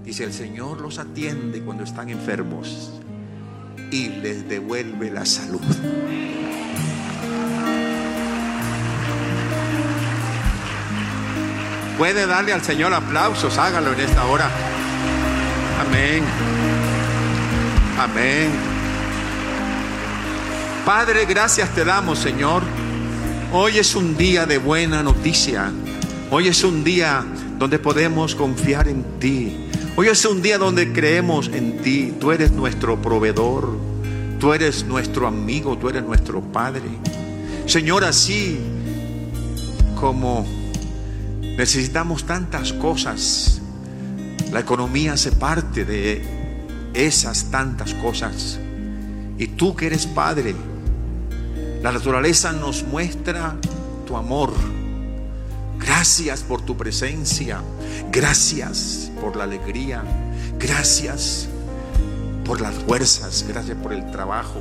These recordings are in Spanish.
Dice, el Señor los atiende cuando están enfermos y les devuelve la salud. Puede darle al Señor aplausos, hágalo en esta hora. Amén. Amén. Padre, gracias te damos, Señor. Hoy es un día de buena noticia. Hoy es un día donde podemos confiar en ti. Hoy es un día donde creemos en ti. Tú eres nuestro proveedor. Tú eres nuestro amigo. Tú eres nuestro Padre. Señor, así como necesitamos tantas cosas, la economía hace parte de esas tantas cosas. Y tú que eres Padre, la naturaleza nos muestra tu amor. Gracias por tu presencia. Gracias por la alegría. Gracias por las fuerzas. Gracias por el trabajo.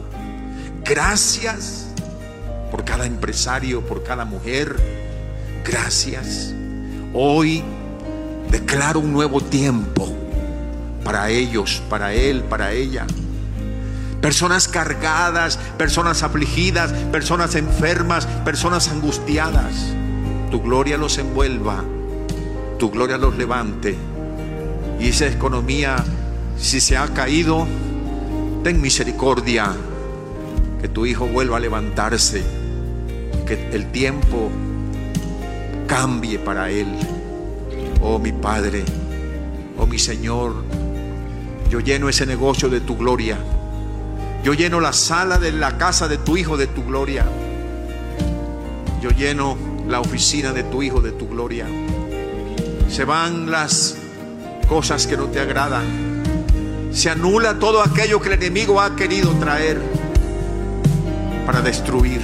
Gracias por cada empresario, por cada mujer. Gracias. Hoy declaro un nuevo tiempo para ellos, para él, para ella. Personas cargadas, personas afligidas, personas enfermas, personas angustiadas. Tu gloria los envuelva, tu gloria los levante. Y esa economía, si se ha caído, ten misericordia. Que tu hijo vuelva a levantarse. Que el tiempo cambie para él. Oh mi Padre, oh mi Señor, yo lleno ese negocio de tu gloria. Yo lleno la sala de la casa de tu hijo de tu gloria. Yo lleno la oficina de tu hijo de tu gloria. Se van las cosas que no te agradan. Se anula todo aquello que el enemigo ha querido traer para destruir.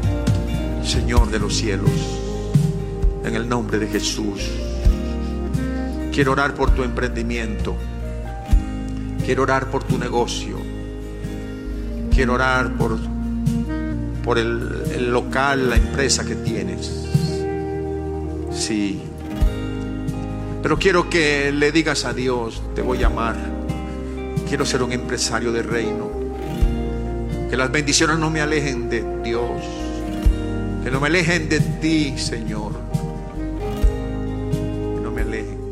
Señor de los cielos, en el nombre de Jesús, quiero orar por tu emprendimiento. Quiero orar por tu negocio. Quiero orar por el local, la empresa que tienes. Sí. Pero quiero que le digas a Dios, te voy a amar. Quiero ser un empresario de reino. Que las bendiciones no me alejen de Dios. Que no me alejen de ti, Señor. Que no me alejen.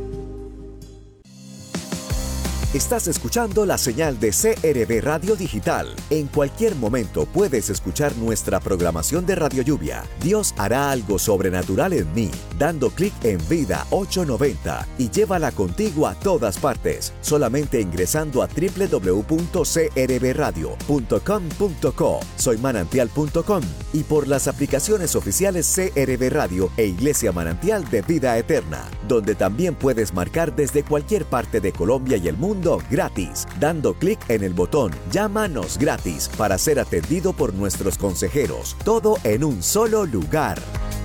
Estás escuchando la señal de CRB Radio Digital. En cualquier momento puedes escuchar nuestra programación de Radio Lluvia. Dios hará algo sobrenatural en mí, dando clic en Vida 890 y llévala contigo a todas partes, solamente ingresando a www.crbradio.com.co, soymanantial.com y por las aplicaciones oficiales CRB Radio e Iglesia Manantial de Vida Eterna, donde también puedes marcar desde cualquier parte de Colombia y el mundo gratis, dando clic en el botón Llámanos gratis para ser atendido por nuestros consejeros, todo en un solo lugar.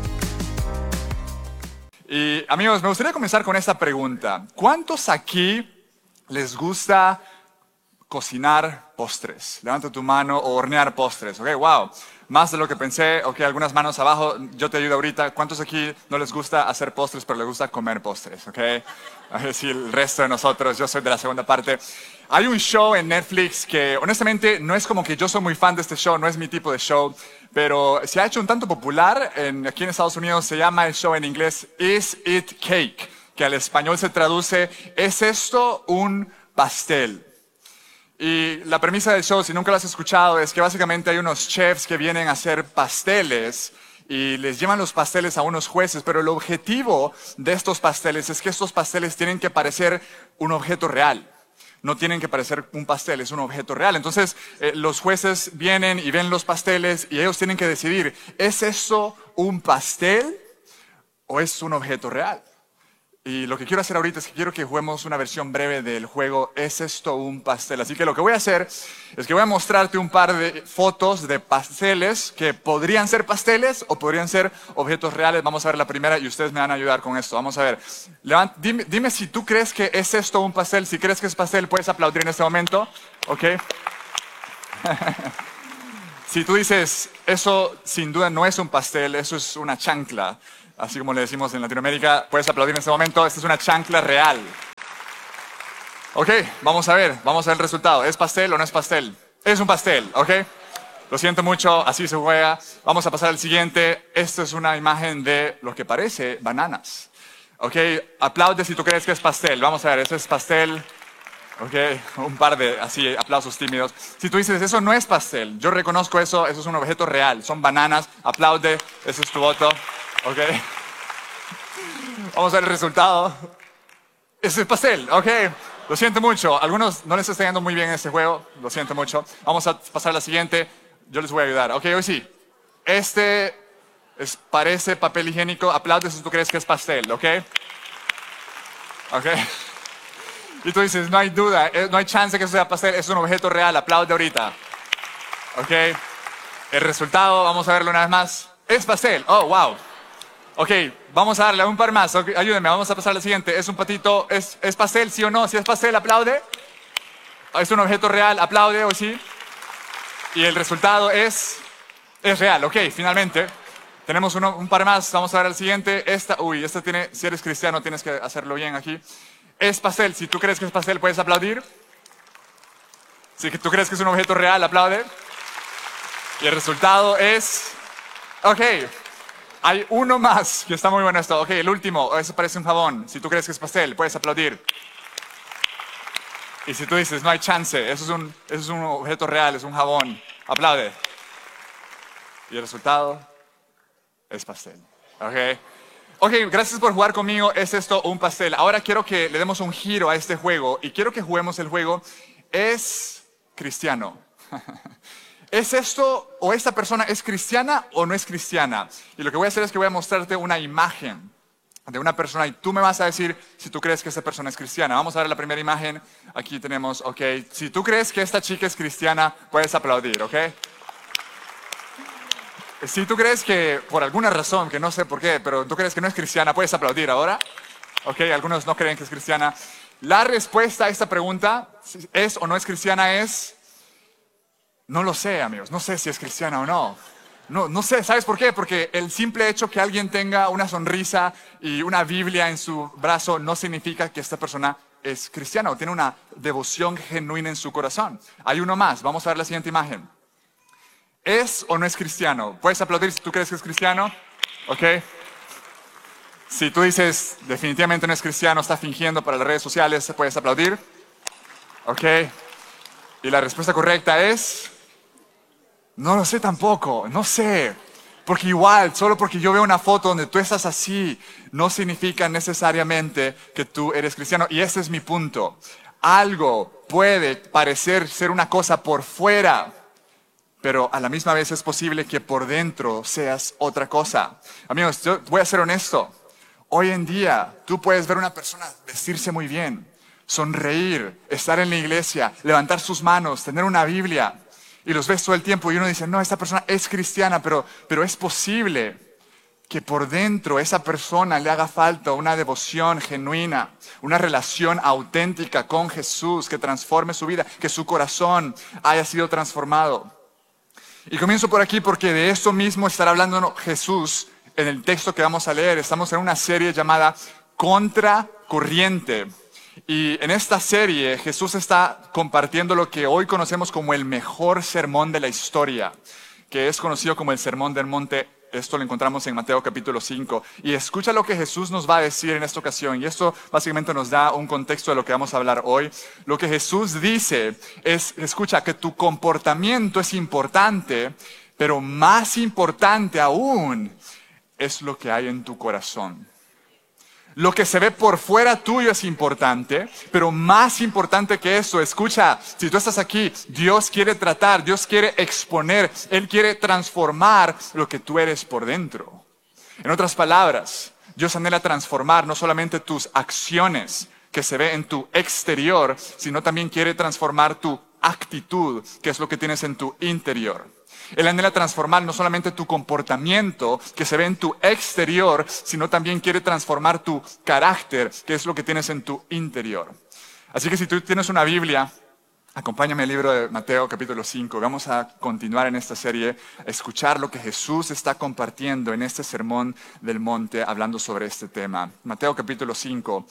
Y amigos, me gustaría comenzar con esta pregunta. ¿Cuántos aquí les gusta cocinar postres? Levanta tu mano, o hornear postres. Ok, wow. Más de lo que pensé. Ok, algunas manos abajo. Yo te ayudo ahorita. ¿Cuántos aquí no les gusta hacer postres, pero les gusta comer postres? Ok. A ver si el resto de nosotros, yo soy de la segunda parte. Hay un show en Netflix que honestamente no es como que yo soy muy fan de este show, no es mi tipo de show, pero se ha hecho un tanto popular aquí en Estados Unidos. Se llama el show en inglés Is It Cake, que al español se traduce ¿es esto un pastel? Y la premisa del show, si nunca lo has escuchado, es que básicamente hay unos chefs que vienen a hacer pasteles y les llevan los pasteles a unos jueces, pero el objetivo de estos pasteles es que estos pasteles tienen que parecer un objeto real. No tienen que parecer un pastel, es un objeto real. Entonces, los jueces vienen y ven los pasteles y ellos tienen que decidir, ¿es eso un pastel o es un objeto real? Y lo que quiero hacer ahorita es que quiero que juguemos una versión breve del juego ¿Es esto un pastel? Así que lo que voy a hacer es que voy a mostrarte un par de fotos de pasteles que podrían ser pasteles o podrían ser objetos reales. Vamos a ver la primera y ustedes me van a ayudar con esto. Vamos a ver. Dime si tú crees que es esto un pastel. Si crees que es pastel, puedes aplaudir en este momento. ¿Ok? Si tú dices, eso sin duda no es un pastel, eso es una chancla. Así como le decimos en Latinoamérica, puedes aplaudir en este momento, esta es una chancla real. Ok, vamos a ver el resultado. ¿Es pastel o no es pastel? Es un pastel, ok. Lo siento mucho, así se juega. Vamos a pasar al siguiente. Esta es una imagen de lo que parece bananas. Ok, aplaude si tú crees que es pastel. Vamos a ver, ¿eso es pastel? Ok, un par de así aplausos tímidos. Si tú dices, eso no es pastel, yo reconozco eso es un objeto real. Son bananas, aplaude, ese es tu voto. Ok. Vamos a ver el resultado. Ese es pastel, ok. Lo siento mucho. Algunos no les está yendo muy bien en este juego. Lo siento mucho. Vamos a pasar a la siguiente. Yo les voy a ayudar. Ok, hoy sí. Parece papel higiénico. Aplaude si tú crees que es pastel, ok. Ok. Y tú dices, no hay duda, no hay chance que eso sea pastel. Es un objeto real. Aplaude ahorita. Ok. El resultado, vamos a verlo una vez más. Es pastel. Oh, wow. Ok, vamos a darle un par más. Okay, ayúdenme, vamos a pasar a la siguiente. ¿Es un patito? ¿Es pastel, sí o no? Si es pastel, aplaude. ¿Es un objeto real? Aplaude o sí. Y el resultado es real. Ok, finalmente. Tenemos un par más. Vamos a ver el siguiente. Esta tiene, si eres cristiano, tienes que hacerlo bien aquí. Es pastel. Si tú crees que es pastel, puedes aplaudir. Si tú crees que es un objeto real, aplaude. Y el resultado es... Ok. Hay uno más, que está muy bueno esto. Ok, el último, eso parece un jabón. Si tú crees que es pastel, puedes aplaudir. Y si tú dices, no hay chance, eso es un objeto real, es un jabón, aplaude. Y el resultado es pastel. Ok, gracias por jugar conmigo. Es esto un pastel. Ahora quiero que le demos un giro a este juego y quiero que juguemos el juego. ¿Es cristiano? ¿Es esto o esta persona es cristiana o no es cristiana? Y lo que voy a hacer es que voy a mostrarte una imagen de una persona y tú me vas a decir si tú crees que esta persona es cristiana. Vamos a ver la primera imagen. Aquí tenemos, ok. Si tú crees que esta chica es cristiana, puedes aplaudir, ok. Si tú crees que, por alguna razón, que no sé por qué, pero tú crees que no es cristiana, puedes aplaudir ahora. Ok, algunos no creen que es cristiana. La respuesta a esta pregunta, ¿es o no es cristiana? Es... No lo sé, amigos. No sé si es cristiana o no. No sé. ¿Sabes por qué? Porque el simple hecho que alguien tenga una sonrisa y una Biblia en su brazo no significa que esta persona es cristiana o tiene una devoción genuina en su corazón. Hay uno más. Vamos a ver la siguiente imagen. ¿Es o no es cristiano? ¿Puedes aplaudir si tú crees que es cristiano? Ok. Si tú dices definitivamente no es cristiano, está fingiendo para las redes sociales, ¿puedes aplaudir? Ok. Y la respuesta correcta es... No lo sé tampoco, no sé. Porque igual, solo porque yo veo una foto donde tú estás así, no significa necesariamente que tú eres cristiano. Y ese es mi punto. Algo puede parecer ser una cosa por fuera, pero a la misma vez es posible que por dentro seas otra cosa. Amigos, yo voy a ser honesto. Hoy en día, tú puedes ver una persona vestirse muy bien, sonreír, estar en la iglesia, levantar sus manos, tener una Biblia. Y los ves todo el tiempo y uno dice, no, esta persona es cristiana, pero es posible que por dentro esa persona le haga falta una devoción genuina, una relación auténtica con Jesús que transforme su vida, que su corazón haya sido transformado. Y comienzo por aquí porque de eso mismo estará hablando Jesús en el texto que vamos a leer. Estamos en una serie llamada Contracorriente. Y en esta serie Jesús está compartiendo lo que hoy conocemos como el mejor sermón de la historia, que es conocido como el Sermón del Monte. Esto lo encontramos en Mateo capítulo 5. Y escucha lo que Jesús nos va a decir en esta ocasión. Y esto básicamente nos da un contexto de lo que vamos a hablar hoy. Lo que Jesús dice es, escucha, que tu comportamiento es importante, pero más importante aún es lo que hay en tu corazón. Lo que se ve por fuera tuyo es importante, pero más importante que eso, escucha, si tú estás aquí, Dios quiere tratar, Dios quiere exponer, Él quiere transformar lo que tú eres por dentro. En otras palabras, Dios anhela transformar no solamente tus acciones que se ve en tu exterior, sino también quiere transformar tu actitud, que es lo que tienes en tu interior. Él anhela transformar no solamente tu comportamiento que se ve en tu exterior, sino también quiere transformar tu carácter, que es lo que tienes en tu interior. Así que si tú tienes una Biblia, acompáñame al libro de Mateo capítulo 5. Vamos a continuar en esta serie, a escuchar lo que Jesús está compartiendo en este sermón del monte, hablando sobre este tema. Mateo capítulo 5,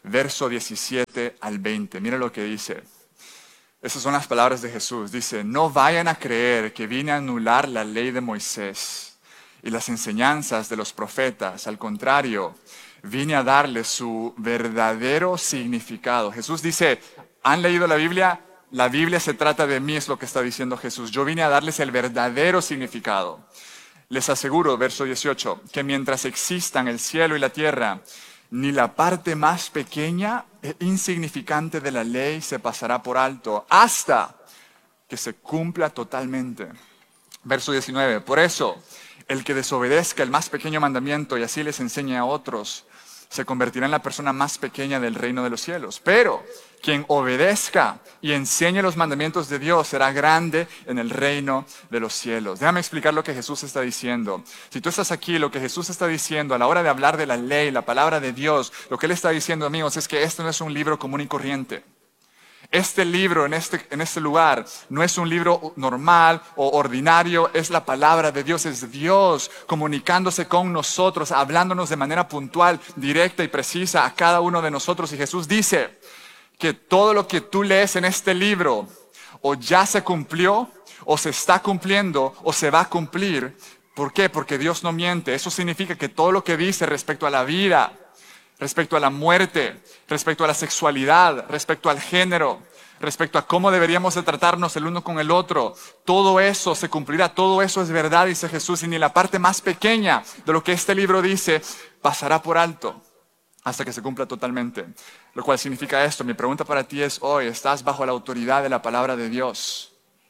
verso 17 al 20. Mira lo que dice. Esas son las palabras de Jesús. Dice, no vayan a creer que vine a anular la ley de Moisés y las enseñanzas de los profetas. Al contrario, vine a darles su verdadero significado. Jesús dice, ¿han leído la Biblia? La Biblia se trata de mí, es lo que está diciendo Jesús. Yo vine a darles el verdadero significado. Les aseguro, verso 18, que mientras existan el cielo y la tierra, ni la parte más pequeña e insignificante de la ley se pasará por alto, hasta que se cumpla totalmente. Verso 19, por eso, el que desobedezca el más pequeño mandamiento y así les enseñe a otros, se convertirá en la persona más pequeña del reino de los cielos. Pero quien obedezca y enseñe los mandamientos de Dios será grande en el reino de los cielos. Déjame explicar lo que Jesús está diciendo. Si tú estás aquí, lo que Jesús está diciendo a la hora de hablar de la ley, la palabra de Dios, lo que Él está diciendo, amigos, es que esto no es un libro común y corriente. Este libro en este lugar no es un libro normal o ordinario, es la palabra de Dios, es Dios comunicándose con nosotros, hablándonos de manera puntual, directa y precisa a cada uno de nosotros. Y Jesús dice que todo lo que tú lees en este libro o ya se cumplió, o se está cumpliendo, o se va a cumplir. ¿Por qué? Porque Dios no miente. Eso significa que todo lo que dice respecto a la vida, respecto a la muerte, respecto a la sexualidad, respecto al género, respecto a cómo deberíamos de tratarnos el uno con el otro, todo eso se cumplirá, todo eso es verdad, dice Jesús, y ni la parte más pequeña de lo que este libro dice pasará por alto hasta que se cumpla totalmente. Lo cual significa esto. Mi pregunta para ti es hoy, ¿estás bajo la autoridad de la palabra de Dios?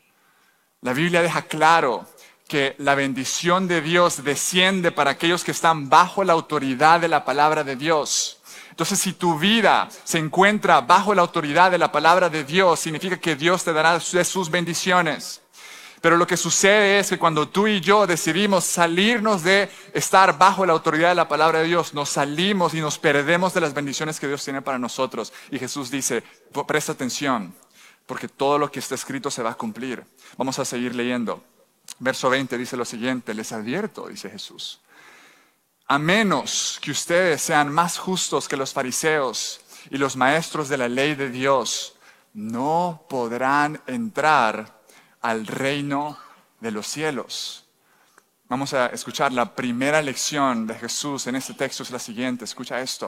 La Biblia deja claro que la bendición de Dios desciende para aquellos que están bajo la autoridad de la palabra de Dios. Entonces, si tu vida se encuentra bajo la autoridad de la palabra de Dios, significa que Dios te dará de sus bendiciones. Pero lo que sucede es que cuando tú y yo decidimos salirnos de estar bajo la autoridad de la palabra de Dios, nos salimos y nos perdemos de las bendiciones que Dios tiene para nosotros. Y Jesús dice, presta atención, porque todo lo que está escrito se va a cumplir. Vamos a seguir leyendo. Verso 20 dice lo siguiente, les advierto, dice Jesús, a menos que ustedes sean más justos que los fariseos y los maestros de la ley de Dios, no podrán entrar al reino de los cielos. Vamos a escuchar la primera lección de Jesús en este texto, es la siguiente, escucha esto.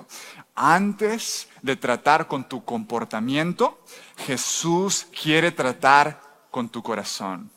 Antes de tratar con tu comportamiento, Jesús quiere tratar con tu corazón.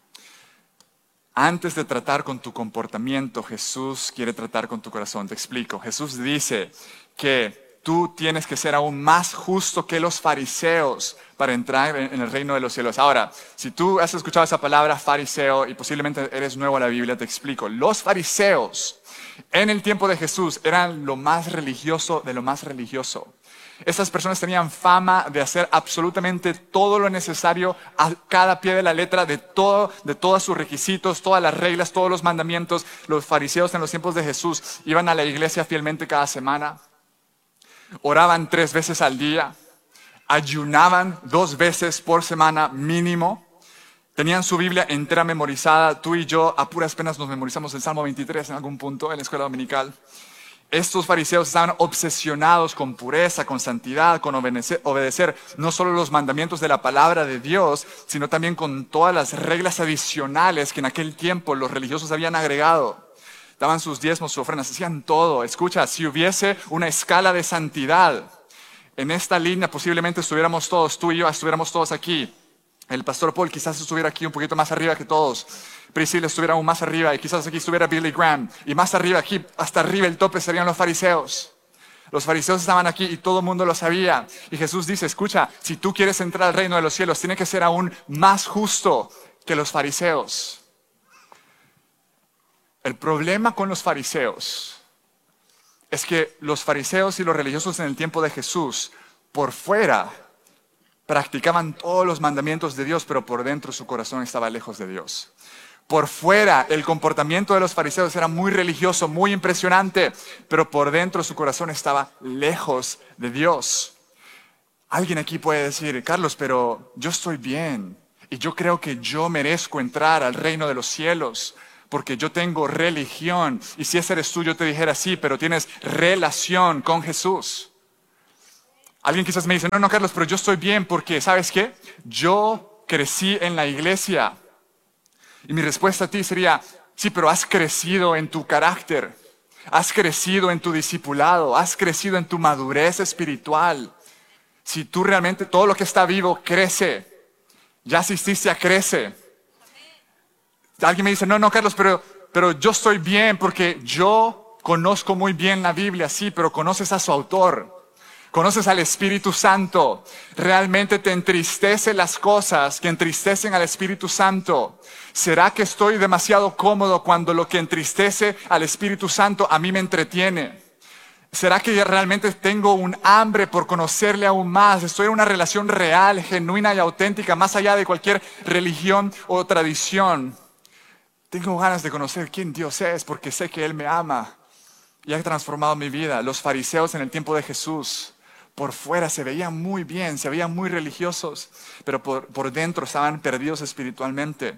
Antes de tratar con tu comportamiento, Jesús quiere tratar con tu corazón. Te explico. Jesús dice que tú tienes que ser aún más justo que los fariseos para entrar en el reino de los cielos. Ahora, si tú has escuchado esa palabra fariseo y posiblemente eres nuevo a la Biblia, te explico. Los fariseos en el tiempo de Jesús eran lo más religioso de lo más religioso. Estas personas tenían fama de hacer absolutamente todo lo necesario a cada pie de la letra, de todos sus requisitos, todas las reglas, todos los mandamientos. Los fariseos en los tiempos de Jesús iban a la iglesia fielmente cada semana, oraban 3 veces al día, ayunaban 2 veces por semana mínimo, tenían su Biblia entera memorizada. Tú y yo a puras penas nos memorizamos el Salmo 23 en algún punto en la escuela dominical. Estos fariseos estaban obsesionados con pureza, con santidad, con obedecer no solo los mandamientos de la palabra de Dios, sino también con todas las reglas adicionales que en aquel tiempo los religiosos habían agregado. Daban sus diezmos, sus ofrendas, hacían todo. Escucha, si hubiese una escala de santidad, en esta línea posiblemente estuviéramos todos, tú y yo estuviéramos todos aquí. El pastor Paul quizás estuviera aquí un poquito más arriba que todos. Priscilla estuviera aún más arriba y quizás aquí estuviera Billy Graham. Y más arriba, aquí, hasta arriba el tope serían los fariseos. Los fariseos estaban aquí y todo el mundo lo sabía. Y Jesús dice, escucha, si tú quieres entrar al reino de los cielos, tienes que ser aún más justo que los fariseos. El problema con los fariseos es que los fariseos y los religiosos en el tiempo de Jesús, por fuera, practicaban todos los mandamientos de Dios, pero por dentro su corazón estaba lejos de Dios. Por fuera, el comportamiento de los fariseos era muy religioso, muy impresionante, pero por dentro su corazón estaba lejos de Dios. Alguien aquí puede decir, Carlos, pero yo estoy bien y yo creo que yo merezco entrar al reino de los cielos porque yo tengo religión. Y si ese eres tú, yo te dijera sí, pero tienes relación con Jesús. Alguien quizás me dice, no, Carlos, pero yo estoy bien porque, ¿sabes qué? Yo crecí en la iglesia. Y mi respuesta a ti sería, sí, pero has crecido en tu carácter, has crecido en tu discipulado, has crecido en tu madurez espiritual. Si tú realmente, todo lo que está vivo crece, ya asististe a Crece. Alguien me dice, no, Carlos, pero yo estoy bien porque yo conozco muy bien la Biblia, sí, pero conoces a su autor. Conoces al Espíritu Santo. ¿Realmente te entristecen las cosas que entristecen al Espíritu Santo? ¿Será que estoy demasiado cómodo cuando lo que entristece al Espíritu Santo a mí me entretiene? ¿Será que realmente tengo un hambre por conocerle aún más? Estoy en una relación real, genuina y auténtica, más allá de cualquier religión o tradición. Tengo ganas de conocer quién Dios es porque sé que Él me ama y ha transformado mi vida. Los fariseos en el tiempo de Jesús, por fuera se veían muy bien, se veían muy religiosos, pero por dentro estaban perdidos espiritualmente.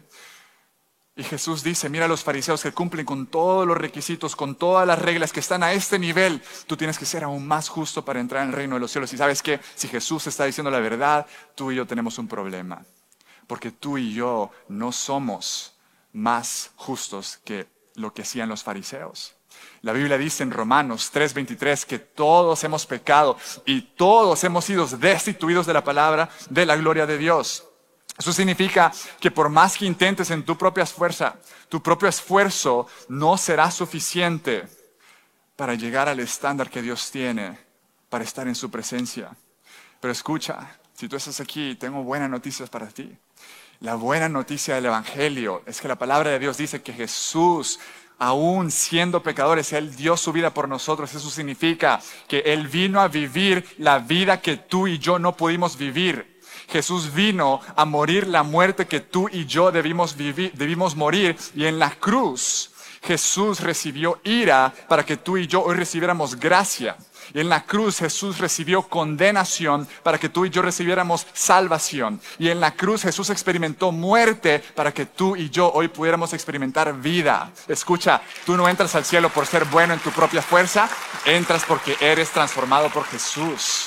Y Jesús dice, mira a los fariseos que cumplen con todos los requisitos, con todas las reglas, que están a este nivel. Tú tienes que ser aún más justo para entrar en el reino de los cielos. Y ¿sabes qué? Si Jesús está diciendo la verdad, tú y yo tenemos un problema. Porque tú y yo no somos más justos que lo que hacían los fariseos. La Biblia dice en Romanos 3:23 que todos hemos pecado y todos hemos sido destituidos de la palabra de la gloria de Dios. Eso significa que por más que intentes en tu propia fuerza, tu propio esfuerzo no será suficiente para llegar al estándar que Dios tiene para estar en su presencia. Pero escucha, si tú estás aquí, tengo buenas noticias para ti. La buena noticia del Evangelio es que la palabra de Dios dice que Jesús, aún siendo pecadores, Él dio su vida por nosotros. Eso significa que Él vino a vivir la vida que tú y yo no pudimos vivir. Jesús vino a morir la muerte que tú y yo debimos morir. Y en la cruz, Jesús recibió ira para que tú y yo hoy recibiéramos gracia. Y en la cruz Jesús recibió condenación para que tú y yo recibiéramos salvación. Y en la cruz Jesús experimentó muerte para que tú y yo hoy pudiéramos experimentar vida. Escucha, tú no entras al cielo por ser bueno en tu propia fuerza, entras porque eres transformado por Jesús.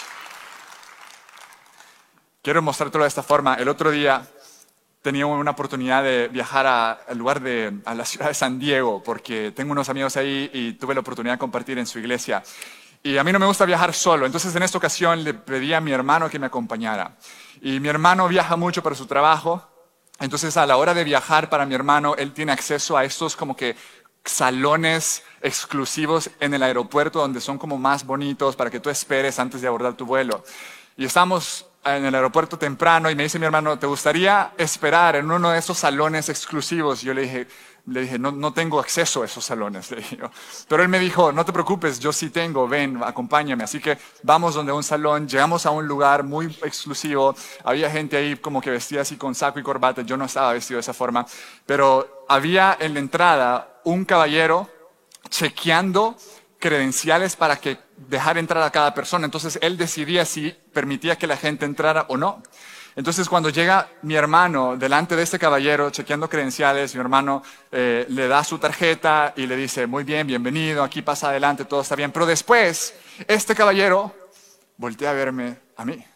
Quiero mostrártelo de esta forma. El otro día tenía una oportunidad de viajar a la ciudad de San Diego porque tengo unos amigos ahí y tuve la oportunidad de compartir en su iglesia. Y a mí no me gusta viajar solo, entonces en esta ocasión le pedí a mi hermano que me acompañara. Y mi hermano viaja mucho para su trabajo, entonces a la hora de viajar para mi hermano, él tiene acceso a estos como que salones exclusivos en el aeropuerto donde son como más bonitos para que tú esperes antes de abordar tu vuelo. Y estamos en el aeropuerto temprano y me dice mi hermano, ¿te gustaría esperar en uno de esos salones exclusivos? Y yo le dije, no tengo acceso a esos salones. Le dije. Pero él me dijo, no te preocupes, yo sí tengo, ven, acompáñame. Así que vamos donde un salón, llegamos a un lugar muy exclusivo. Había gente ahí como que vestida así con saco y corbata. Yo no estaba vestido de esa forma. Pero había en la entrada un caballero chequeando credenciales para que dejar entrar a cada persona. Entonces él decidía si permitía que la gente entrara o no. Entonces cuando llega mi hermano delante de este caballero chequeando credenciales, mi hermano le da su tarjeta y le dice, muy bien, bienvenido, aquí pasa adelante, todo está bien. Pero después este caballero voltea a verme a mí.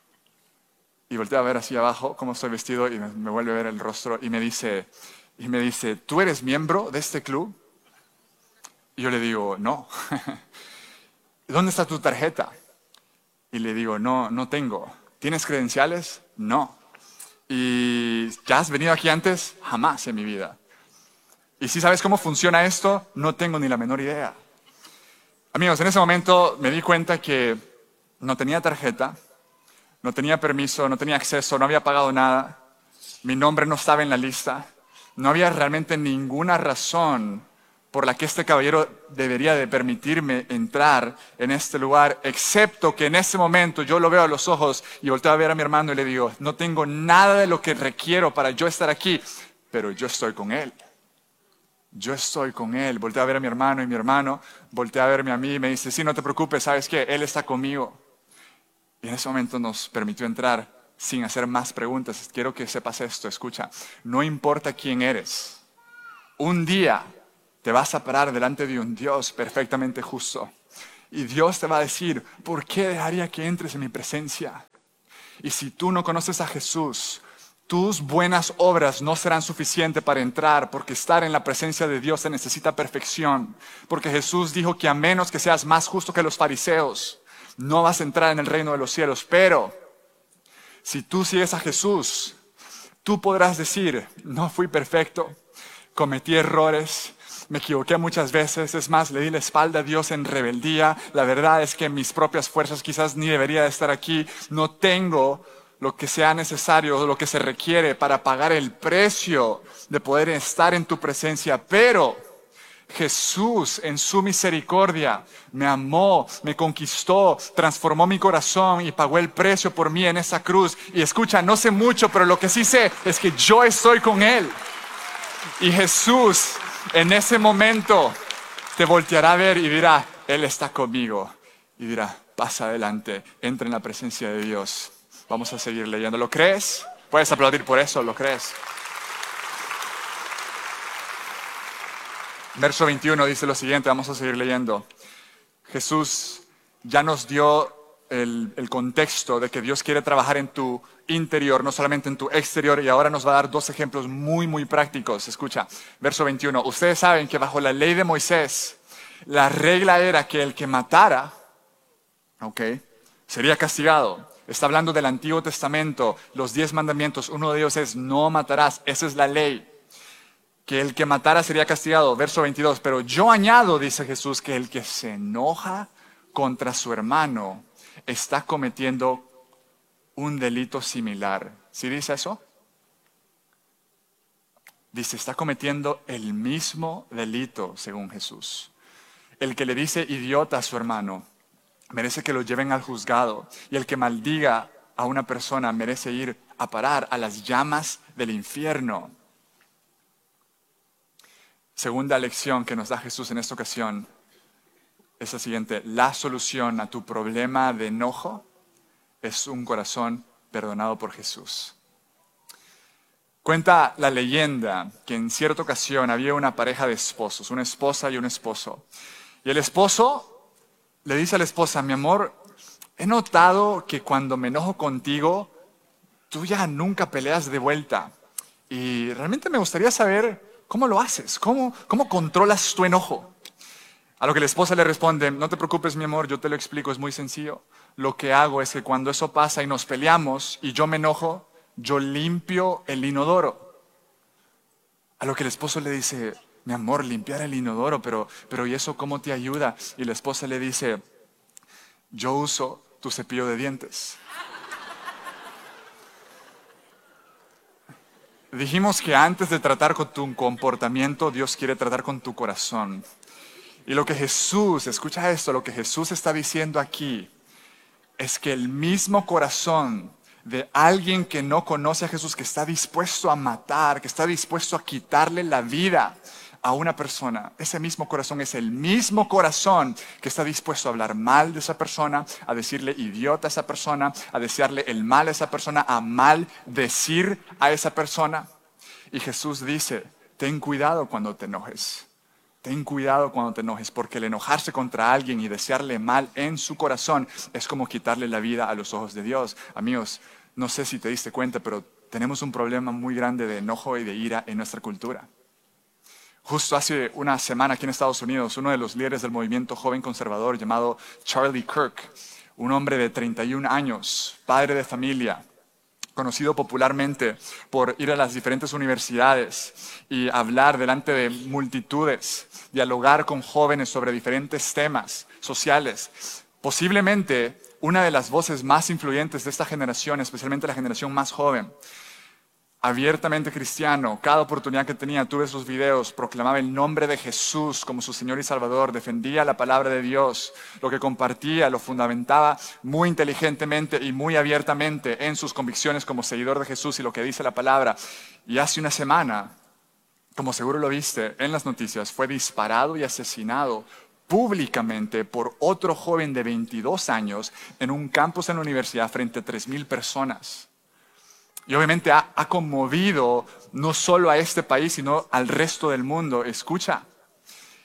Y voltea a ver hacia abajo cómo estoy vestido y me vuelve a ver el rostro y me dice, ¿tú eres miembro de este club? Y yo le digo, no. ¿Dónde está tu tarjeta? Y le digo, no tengo. ¿Tienes credenciales? No. ¿Y ya has venido aquí antes? Jamás en mi vida. ¿Y si sabes cómo funciona esto? No tengo ni la menor idea. Amigos, en ese momento me di cuenta que no tenía tarjeta, no tenía permiso, no tenía acceso, no había pagado nada. Mi nombre no estaba en la lista. No había realmente ninguna razón por la que este caballero debería de permitirme entrar en este lugar, excepto que en ese momento yo lo veo a los ojos y volteo a ver a mi hermano y le digo, no tengo nada de lo que requiero para yo estar aquí, pero yo estoy con él. Yo estoy con él. Volteo a ver a mi hermano y mi hermano voltea a verme a mí y me dice, sí, no te preocupes, ¿sabes qué? Él está conmigo. Y en ese momento nos permitió entrar sin hacer más preguntas. Quiero que sepas esto, escucha, no importa quién eres, un día te vas a parar delante de un Dios perfectamente justo. Y Dios te va a decir, ¿por qué dejaría que entres en mi presencia? Y si tú no conoces a Jesús, tus buenas obras no serán suficientes para entrar, porque estar en la presencia de Dios se necesita perfección. Porque Jesús dijo que a menos que seas más justo que los fariseos, no vas a entrar en el reino de los cielos. Pero si tú sigues a Jesús, tú podrás decir, no fui perfecto, cometí errores, me equivoqué muchas veces, es más, le di la espalda a Dios en rebeldía. La verdad es que en mis propias fuerzas quizás ni debería de estar aquí. No tengo lo que sea necesario, lo que se requiere para pagar el precio de poder estar en tu presencia. Pero Jesús, en su misericordia, me amó, me conquistó, transformó mi corazón y pagó el precio por mí en esa cruz. Y escucha, no sé mucho, pero lo que sí sé es que yo estoy con Él. Y Jesús, en ese momento, te volteará a ver y dirá, Él está conmigo. Y dirá, pasa adelante, entra en la presencia de Dios. Vamos a seguir leyendo. ¿Lo crees? Puedes aplaudir por eso, ¿lo crees? Verso 21 dice lo siguiente, vamos a seguir leyendo. Jesús ya nos dio el contexto de que Dios quiere trabajar en tu interior, no solamente en tu exterior, y ahora nos va a dar dos ejemplos muy prácticos. Escucha, verso 21. Ustedes saben que bajo la ley de Moisés, la regla era que el que matara, sería castigado. Está hablando del Antiguo Testamento, los 10 mandamientos, uno de ellos es no matarás, esa es la ley. Que el que matara sería castigado. Verso 22, pero yo añado, dice Jesús, que el que se enoja contra su hermano está cometiendo un delito similar. ¿Sí dice eso? Dice, está cometiendo el mismo delito, según Jesús. El que le dice idiota a su hermano merece que lo lleven al juzgado. Y el que maldiga a una persona merece ir a parar a las llamas del infierno. Segunda lección que nos da Jesús en esta ocasión es la siguiente. La solución a tu problema de enojo es un corazón perdonado por Jesús. Cuenta la leyenda que en cierta ocasión había una pareja de esposos, una esposa y un esposo. Y el esposo le dice a la esposa, mi amor, he notado que cuando me enojo contigo, tú ya nunca peleas de vuelta. Y realmente me gustaría saber cómo lo haces, cómo controlas tu enojo. A lo que la esposa le responde, no te preocupes mi amor, yo te lo explico, es muy sencillo. Lo que hago es que cuando eso pasa y nos peleamos y yo me enojo, yo limpio el inodoro. A lo que el esposo le dice, mi amor, limpiar el inodoro, pero ¿y eso cómo te ayuda? Y la esposa le dice, yo uso tu cepillo de dientes. Dijimos que antes de tratar con tu comportamiento, Dios quiere tratar con tu corazón. Y lo que Jesús, escucha esto, lo que Jesús está diciendo aquí es que el mismo corazón de alguien que no conoce a Jesús, que está dispuesto a matar, que está dispuesto a quitarle la vida a una persona, ese mismo corazón es el mismo corazón que está dispuesto a hablar mal de esa persona, a decirle idiota a esa persona, a desearle el mal a esa persona, a maldecir a esa persona. Y Jesús dice, ten cuidado cuando te enojes. Ten cuidado cuando te enojes, porque el enojarse contra alguien y desearle mal en su corazón es como quitarle la vida a los ojos de Dios. Amigos, no sé si te diste cuenta, pero tenemos un problema muy grande de enojo y de ira en nuestra cultura. Justo hace una semana aquí en Estados Unidos, uno de los líderes del movimiento joven conservador llamado Charlie Kirk, un hombre de 31 años, padre de familia, conocido popularmente por ir a las diferentes universidades y hablar delante de multitudes, dialogar con jóvenes sobre diferentes temas sociales. Posiblemente una de las voces más influyentes de esta generación, especialmente la generación más joven. Abiertamente cristiano, cada oportunidad que tenía, tú ves sus videos, proclamaba el nombre de Jesús como su Señor y Salvador, defendía la palabra de Dios, lo que compartía lo fundamentaba muy inteligentemente y muy abiertamente en sus convicciones como seguidor de Jesús y lo que dice la palabra. Y hace una semana, como seguro lo viste en las noticias, fue disparado y asesinado públicamente por otro joven de 22 años en un campus en la universidad frente a 3,000 personas. Y obviamente ha conmovido no solo a este país, sino al resto del mundo. Escucha,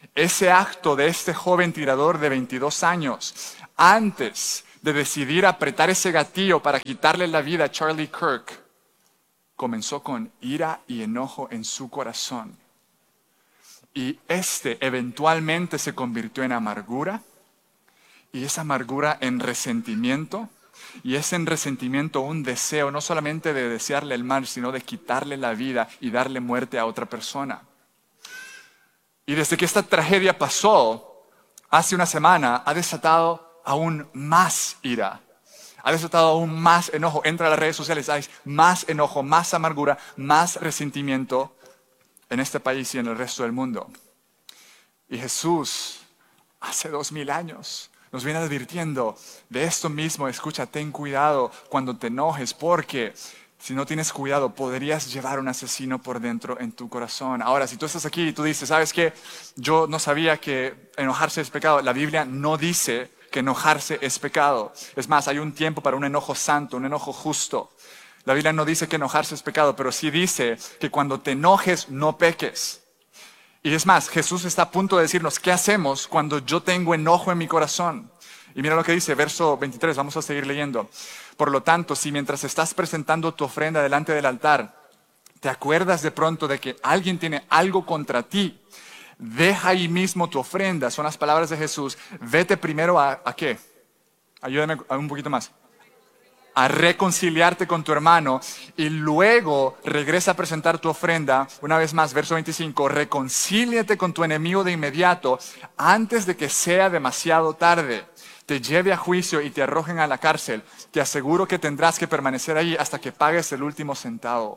Ese acto de este joven tirador de 22 años, antes de decidir apretar ese gatillo para quitarle la vida a Charlie Kirk, comenzó con ira y enojo en su corazón. Y eventualmente se convirtió en amargura, y esa amargura en resentimiento, y ese en resentimiento un deseo no solamente de desearle el mal, sino de quitarle la vida y darle muerte a otra persona. Y desde que esta tragedia pasó, hace una semana, ha desatado aún más ira. Ha desatado aún más enojo. Entra a las redes sociales, hay más enojo, más amargura, más resentimiento en este país y en el resto del mundo. Y Jesús, hace 2000 años, nos viene advirtiendo de esto mismo. Escucha, ten cuidado cuando te enojes, porque si no tienes cuidado, podrías llevar un asesino por dentro en tu corazón. Ahora, si tú estás aquí y tú dices, ¿sabes qué? Yo no sabía que enojarse es pecado. La Biblia no dice que enojarse es pecado. Es más, hay un tiempo para un enojo santo, un enojo justo. La Biblia no dice que enojarse es pecado, pero sí dice que cuando te enojes, no peques. Y es más, Jesús está a punto de decirnos, ¿qué hacemos cuando yo tengo enojo en mi corazón? Y mira lo que dice, verso 23, vamos a seguir leyendo. Por lo tanto, si mientras estás presentando tu ofrenda delante del altar, te acuerdas de pronto de que alguien tiene algo contra ti, deja ahí mismo tu ofrenda. Son las palabras de Jesús. Vete primero ¿a qué? Ayúdame un poquito más. A reconciliarte con tu hermano y luego regresa a presentar tu ofrenda. Una vez más, verso 25, reconcíliate con tu enemigo de inmediato antes de que sea demasiado tarde, te lleve a juicio y te arrojen a la cárcel. Te aseguro que tendrás que permanecer ahí hasta que pagues el último centavo.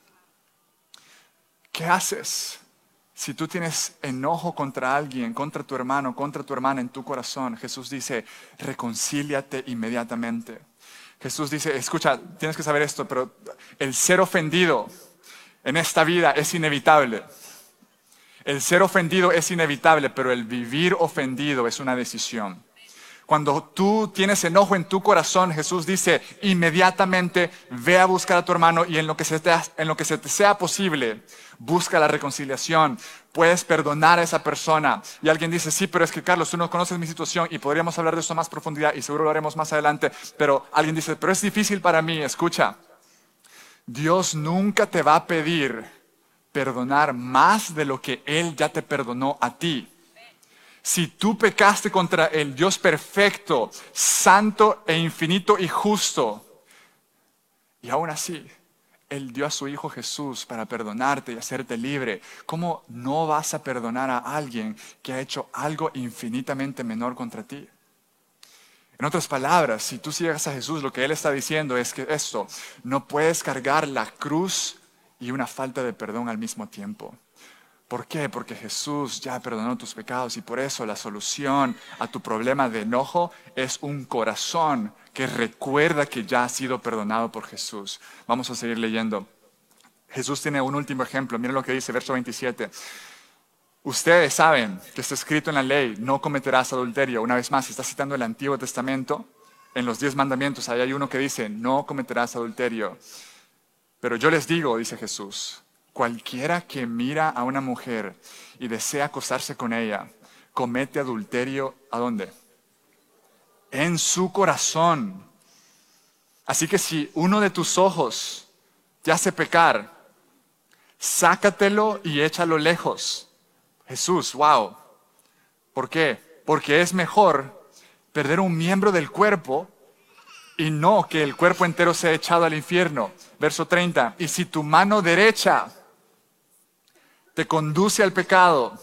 ¿Qué haces si tú tienes enojo contra alguien, contra tu hermano, contra tu hermana en tu corazón? Jesús dice, reconcíliate inmediatamente. Jesús dice, escucha, tienes que saber esto, pero el ser ofendido en esta vida es inevitable. El ser ofendido es inevitable, pero el vivir ofendido es una decisión. Cuando tú tienes enojo en tu corazón, Jesús dice, inmediatamente ve a buscar a tu hermano y en lo que se te sea posible, busca la reconciliación. Puedes perdonar a esa persona. Y alguien dice, sí, pero es que Carlos, tú no conoces mi situación y podríamos hablar de eso a más profundidad y seguro lo haremos más adelante. Pero alguien dice, pero es difícil para mí. Escucha, Dios nunca te va a pedir perdonar más de lo que Él ya te perdonó a ti. Si tú pecaste contra el Dios perfecto, santo e infinito y justo, y aún así, Él dio a su Hijo Jesús para perdonarte y hacerte libre, ¿cómo no vas a perdonar a alguien que ha hecho algo infinitamente menor contra ti? En otras palabras, si tú sigues a Jesús, lo que Él está diciendo es que esto, no puedes cargar la cruz y una falta de perdón al mismo tiempo. ¿Por qué? Porque Jesús ya perdonó tus pecados y por eso la solución a tu problema de enojo es un corazón que recuerda que ya ha sido perdonado por Jesús. Vamos a seguir leyendo. Jesús tiene un último ejemplo. Miren lo que dice, verso 27. Ustedes saben que está escrito en la ley, no cometerás adulterio. Una vez más, está citando el Antiguo Testamento. En los 10 mandamientos, ahí hay uno que dice, no cometerás adulterio. Pero yo les digo, dice Jesús, cualquiera que mira a una mujer y desea acostarse con ella, comete adulterio, ¿a dónde? En su corazón. Así que si uno de tus ojos te hace pecar, sácatelo y échalo lejos. Jesús, wow. ¿Por qué? Porque es mejor perder un miembro del cuerpo y no que el cuerpo entero sea echado al infierno. Verso 30. Y si tu mano derecha te conduce al pecado,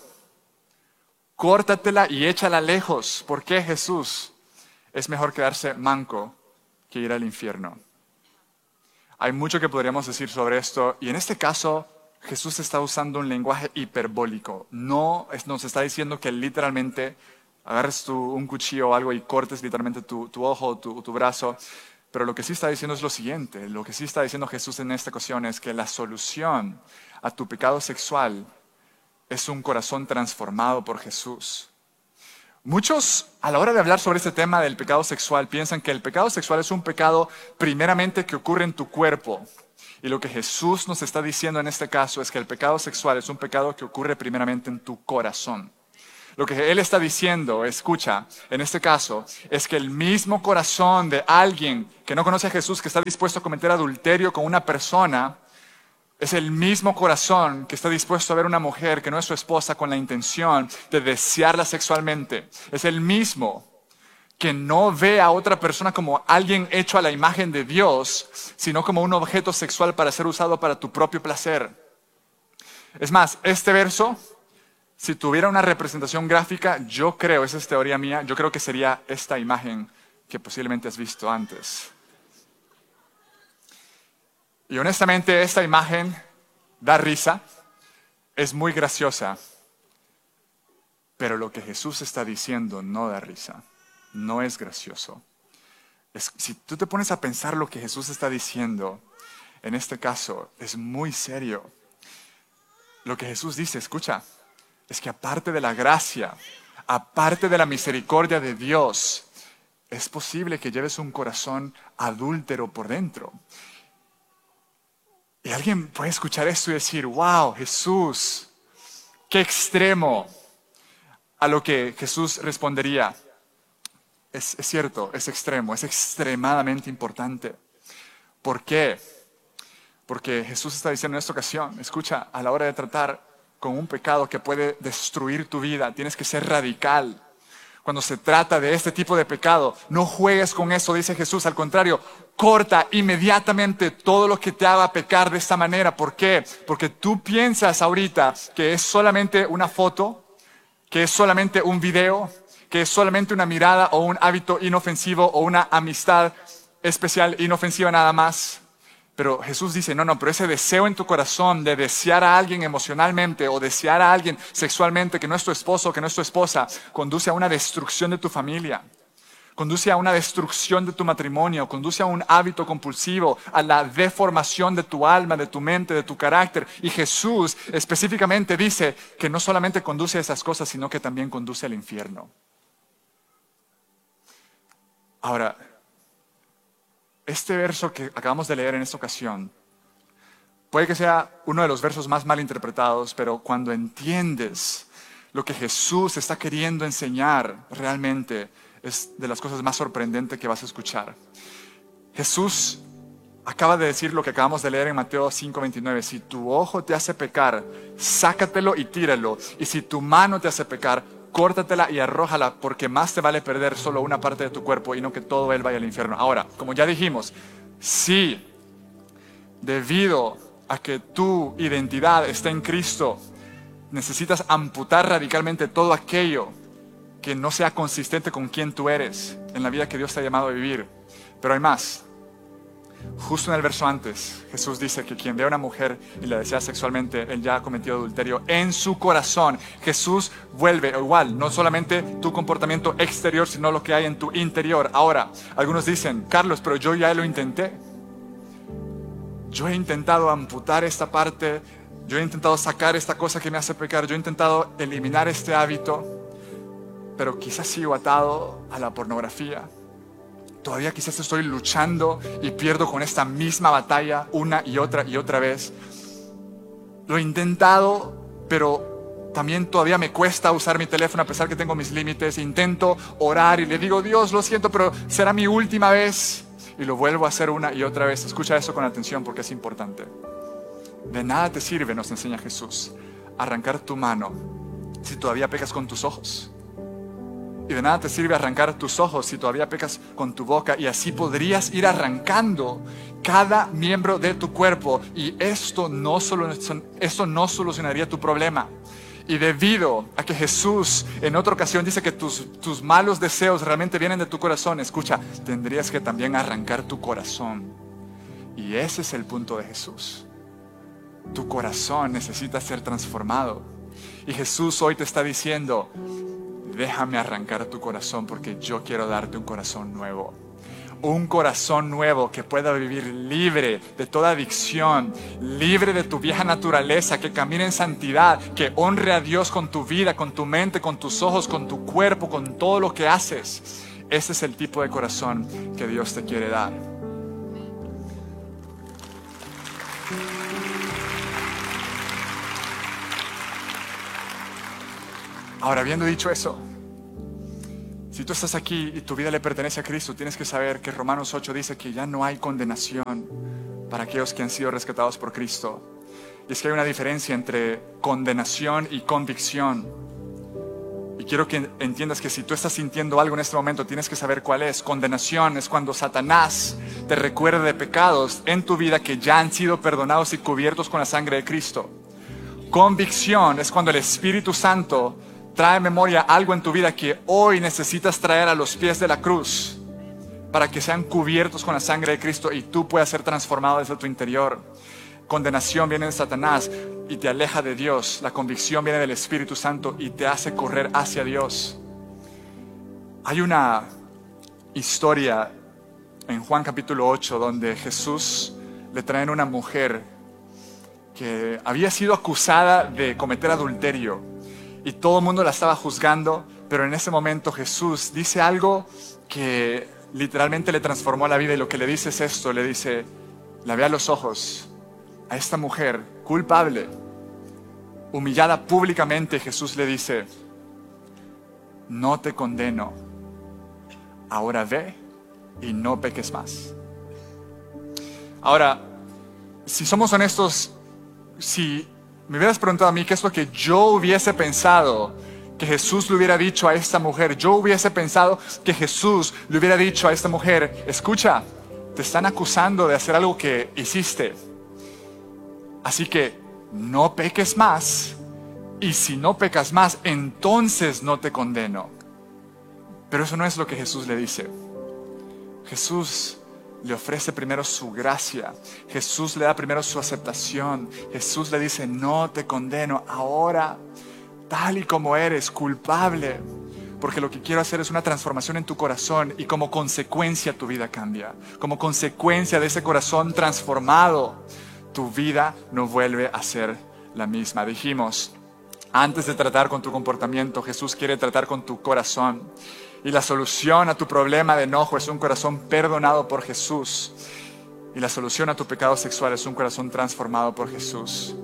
córtatela y échala lejos. ¿Por qué, Jesús? Es mejor quedarse manco que ir al infierno. Hay mucho que podríamos decir sobre esto, y en este caso Jesús está usando un lenguaje hiperbólico. No nos está diciendo que literalmente agarres un cuchillo o algo y cortes literalmente tu ojo, tu brazo. Pero lo que sí está diciendo es lo siguiente. Lo que sí está diciendo Jesús en esta ocasión es que la solución a tu pecado sexual es un corazón transformado por Jesús. Muchos, a la hora de hablar sobre este tema del pecado sexual, piensan que el pecado sexual es un pecado primeramente que ocurre en tu cuerpo. Y lo que Jesús nos está diciendo en este caso es que el pecado sexual es un pecado que ocurre primeramente en tu corazón. Lo que Él está diciendo, escucha, en este caso, es que el mismo corazón de alguien que no conoce a Jesús, que está dispuesto a cometer adulterio con una persona, es el mismo corazón que está dispuesto a ver una mujer que no es su esposa con la intención de desearla sexualmente. Es el mismo que no ve a otra persona como alguien hecho a la imagen de Dios, sino como un objeto sexual para ser usado para tu propio placer. Es más, este verso, si tuviera una representación gráfica, yo creo, esa es teoría mía, yo creo que sería esta imagen que posiblemente has visto antes. Y honestamente, esta imagen da risa, es muy graciosa, pero lo que Jesús está diciendo no da risa, no es gracioso. Si tú te pones a pensar lo que Jesús está diciendo, en este caso, es muy serio. Lo que Jesús dice, escucha, es que aparte de la gracia, aparte de la misericordia de Dios, es posible que lleves un corazón adúltero por dentro. Y alguien puede escuchar esto y decir, wow, Jesús, qué extremo. A lo que Jesús respondería, es cierto, es extremo, es extremadamente importante. ¿Por qué? Porque Jesús está diciendo en esta ocasión, escucha, a la hora de tratar con un pecado que puede destruir tu vida, tienes que ser radical. Cuando se trata de este tipo de pecado, no juegues con eso, dice Jesús. Al contrario, corta inmediatamente todo lo que te haga pecar de esta manera. ¿Por qué? Porque tú piensas ahorita que es solamente una foto, que es solamente un video, que es solamente una mirada o un hábito inofensivo o una amistad especial, inofensiva nada más. Pero Jesús dice, no, pero ese deseo en tu corazón de desear a alguien emocionalmente o desear a alguien sexualmente que no es tu esposo o que no es tu esposa, conduce a una destrucción de tu familia, conduce a una destrucción de tu matrimonio, conduce a un hábito compulsivo, a la deformación de tu alma, de tu mente, de tu carácter. Y Jesús específicamente dice que no solamente conduce a esas cosas, sino que también conduce al infierno. Ahora, este verso que acabamos de leer en esta ocasión puede que sea uno de los versos más mal interpretados, pero cuando entiendes lo que Jesús está queriendo enseñar, realmente es de las cosas más sorprendentes que vas a escuchar. Jesús acaba de decir lo que acabamos de leer en Mateo 5:29. Si tu ojo te hace pecar, sácatelo y tíralo. Y si tu mano te hace pecar, córtatela y arrójala, porque más te vale perder solo una parte de tu cuerpo y no que todo él vaya al infierno. Ahora, como ya dijimos, si debido a que tu identidad está en Cristo, necesitas amputar radicalmente todo aquello que no sea consistente con quien tú eres en la vida que Dios te ha llamado a vivir. Pero hay más. Justo en el verso antes, Jesús dice que quien ve a una mujer y la desea sexualmente, él ya ha cometido adulterio en su corazón. Jesús vuelve igual, no solamente tu comportamiento exterior, sino lo que hay en tu interior. Ahora, algunos dicen, Carlos, pero yo ya lo intenté. Yo he intentado amputar esta parte, yo he intentado sacar esta cosa que me hace pecar, yo he intentado eliminar este hábito, pero quizás sigo atado a la pornografía. Todavía quizás estoy luchando y pierdo con esta misma batalla una y otra vez. Lo he intentado, pero también todavía me cuesta usar mi teléfono a pesar que tengo mis límites. Intento orar y le digo, Dios, lo siento, pero será mi última vez. Y lo vuelvo a hacer una y otra vez. Escucha eso con atención porque es importante. De nada te sirve, nos enseña Jesús, arrancar tu mano si todavía pecas con tus ojos. Y de nada te sirve arrancar tus ojos si todavía pecas con tu boca. Y así podrías ir arrancando cada miembro de tu cuerpo. Y esto no solucionaría tu problema. Y debido a que Jesús en otra ocasión dice que tus malos deseos realmente vienen de tu corazón, escucha, tendrías que también arrancar tu corazón. Y ese es el punto de Jesús. Tu corazón necesita ser transformado. Y Jesús hoy te está diciendo, déjame arrancar tu corazón porque yo quiero darte un corazón nuevo. Un corazón nuevo que pueda vivir libre de toda adicción, libre de tu vieja naturaleza, que camine en santidad, que honre a Dios con tu vida, con tu mente, con tus ojos, con tu cuerpo, con todo lo que haces. Ese es el tipo de corazón que Dios te quiere dar. Ahora, habiendo dicho eso, si tú estás aquí y tu vida le pertenece a Cristo, tienes que saber que Romanos 8 dice que ya no hay condenación para aquellos que han sido rescatados por Cristo. Y es que hay una diferencia entre condenación y convicción. Y quiero que entiendas que si tú estás sintiendo algo en este momento, tienes que saber cuál es. Condenación es cuando Satanás te recuerda de pecados en tu vida que ya han sido perdonados y cubiertos con la sangre de Cristo. Convicción es cuando el Espíritu Santo trae a memoria algo en tu vida que hoy necesitas traer a los pies de la cruz para que sean cubiertos con la sangre de Cristo y tú puedas ser transformado desde tu interior. Condenación viene de Satanás y te aleja de Dios. La convicción viene del Espíritu Santo y te hace correr hacia Dios. Hay una historia en Juan capítulo 8 donde Jesús le traen una mujer que había sido acusada de cometer adulterio y todo el mundo la estaba juzgando, pero en ese momento Jesús dice algo que literalmente le transformó la vida, y lo que le dice es esto, le dice, la ve a los ojos a esta mujer culpable, humillada públicamente. Jesús le dice, no te condeno, ahora ve y no peques más. Ahora, si somos honestos, si me hubieras preguntado a mí qué es lo que yo hubiese pensado que Jesús le hubiera dicho a esta mujer, yo hubiese pensado que Jesús le hubiera dicho a esta mujer, escucha, te están acusando de hacer algo que hiciste, así que no peques más, y si no pecas más, entonces no te condeno. Pero eso no es lo que Jesús le dice. Jesús le ofrece primero su gracia. Jesús le da primero su aceptación. Jesús le dice, no te condeno ahora, tal y como eres, culpable. Porque lo que quiero hacer es una transformación en tu corazón y como consecuencia tu vida cambia. Como consecuencia de ese corazón transformado, tu vida no vuelve a ser la misma. Dijimos, antes de tratar con tu comportamiento, Jesús quiere tratar con tu corazón. Y la solución a tu problema de enojo es un corazón perdonado por Jesús. Y la solución a tu pecado sexual es un corazón transformado por Jesús.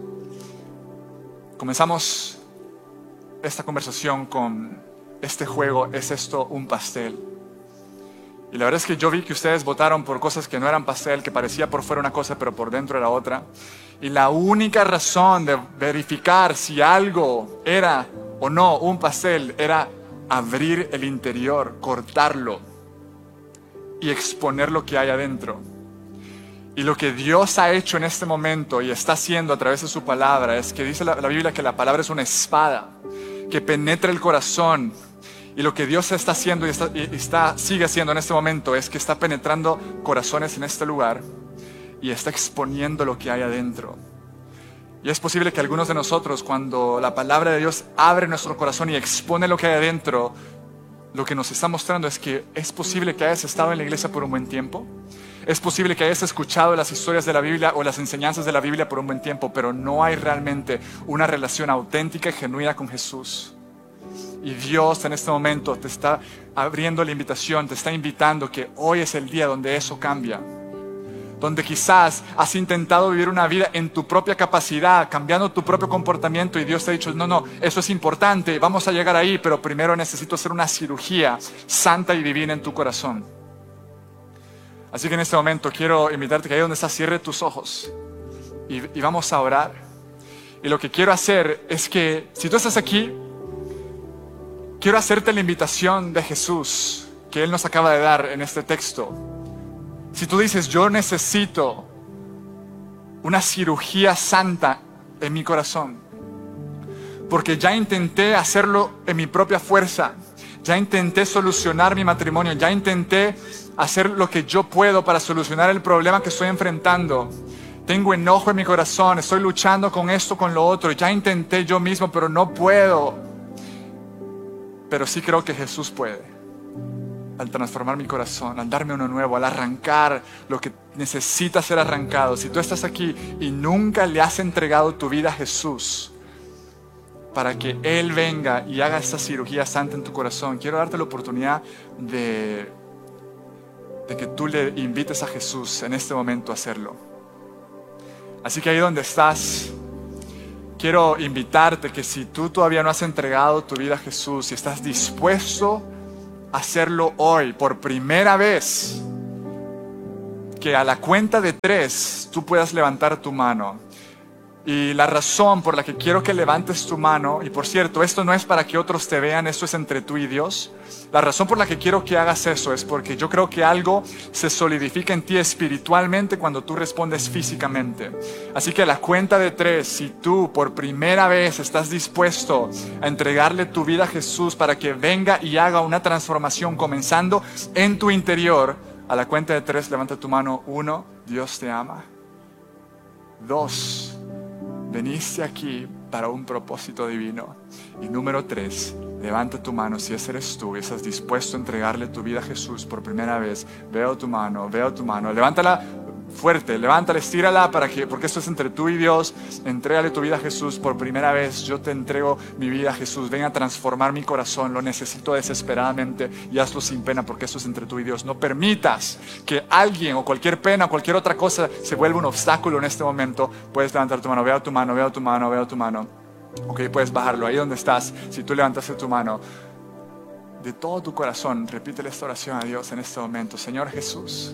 Comenzamos esta conversación con este juego, ¿es esto un pastel? Y la verdad es que yo vi que ustedes votaron por cosas que no eran pastel, que parecía por fuera una cosa, pero por dentro era otra. Y la única razón de verificar si algo era o no un pastel era abrir el interior, cortarlo y exponer lo que hay adentro. Y lo que Dios ha hecho en este momento y está haciendo a través de su palabra es que dice la Biblia que la palabra es una espada que penetra el corazón. Y lo que Dios está haciendo y sigue haciendo en este momento es que está penetrando corazones en este lugar y está exponiendo lo que hay adentro. Y es posible que algunos de nosotros, cuando la palabra de Dios abre nuestro corazón y expone lo que hay adentro, lo que nos está mostrando es que es posible que hayas estado en la iglesia por un buen tiempo. Es posible que hayas escuchado las historias de la Biblia o las enseñanzas de la Biblia por un buen tiempo, pero no hay realmente una relación auténtica y genuina con Jesús. Y Dios en este momento te está abriendo la invitación, te está invitando que hoy es el día donde eso cambia. Donde quizás has intentado vivir una vida en tu propia capacidad, cambiando tu propio comportamiento, y Dios te ha dicho, no, eso es importante, vamos a llegar ahí, pero primero necesito hacer una cirugía santa y divina en tu corazón. Así que en este momento quiero invitarte que ahí donde estás, cierre tus ojos y vamos a orar. Y lo que quiero hacer es que, si tú estás aquí, quiero hacerte la invitación de Jesús que Él nos acaba de dar en este texto. Si tú dices, yo necesito una cirugía santa en mi corazón, porque ya intenté hacerlo en mi propia fuerza, ya intenté solucionar mi matrimonio, ya intenté hacer lo que yo puedo para solucionar el problema que estoy enfrentando, tengo enojo en mi corazón, estoy luchando con esto, con lo otro, ya intenté yo mismo, pero no puedo. Pero sí creo que Jesús puede. Al transformar mi corazón, al darme uno nuevo, al arrancar lo que necesita ser arrancado. Si tú estás aquí y nunca le has entregado tu vida a Jesús para que Él venga y haga esta cirugía santa en tu corazón, quiero darte la oportunidad de que tú le invites a Jesús en este momento a hacerlo. Así que ahí donde estás, quiero invitarte que si tú todavía no has entregado tu vida a Jesús, si estás dispuesto a hacerlo hoy por primera vez, que a la cuenta de 3 tú puedas levantar tu mano. Y la razón por la que quiero que levantes tu mano, y por cierto, esto no es para que otros te vean, esto es entre tú y Dios. La razón por la que quiero que hagas eso es porque yo creo que algo se solidifica en ti espiritualmente cuando tú respondes físicamente. Así que a la cuenta de 3, si tú por primera vez estás dispuesto a entregarle tu vida a Jesús para que venga y haga una transformación comenzando en tu interior, a la cuenta de 3 levanta tu mano. 1, Dios te ama. 2, veniste aquí para un propósito divino. Y número 3, levanta tu mano si ese eres tú y estás dispuesto a entregarle tu vida a Jesús por primera vez. Veo tu mano, levántala fuerte, levántala, estírala porque esto es entre tú y Dios. Entrégale tu vida a Jesús por primera vez. Yo te entrego mi vida a Jesús. Ven a transformar mi corazón, lo necesito desesperadamente, y hazlo sin pena porque esto es entre tú y Dios. No permitas que alguien o cualquier pena o cualquier otra cosa se vuelva un obstáculo en este momento. Puedes levantar tu mano, veo tu mano. Ok, puedes bajarlo ahí donde estás. Si tú levantaste tu mano, de todo tu corazón, repítele esta oración a Dios en este momento. Señor Jesús,